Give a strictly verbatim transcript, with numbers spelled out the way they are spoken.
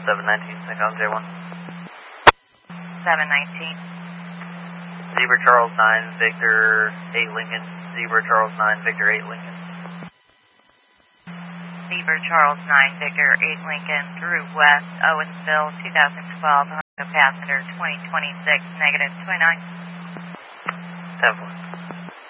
seven nineteen, Syncom J one. seven nineteen. Zebra Charles nine, Victor eight Lincoln. Zebra Charles nine, Victor eight Lincoln. Zebra Charles nine, Victor eight Lincoln through West Owensville, two thousand twelve, Honda passenger twenty twenty-six, negative twenty-nine. ten four.